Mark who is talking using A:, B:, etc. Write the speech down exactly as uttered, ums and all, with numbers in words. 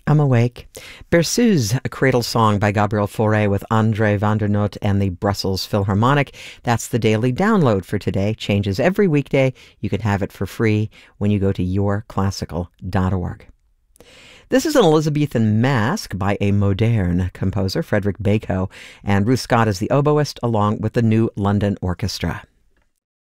A: I'm awake. Berceuse, a cradle song by Gabriel Fauré with Andre van der Noot and the Brussels Philharmonic. That's the daily download for today. Changes every weekday. You can have it for free when you go to your classical dot org. This is an Elizabethan masque by a moderne composer, Frederick Bacot, and Ruth Scott is the oboist along with the New London Orchestra.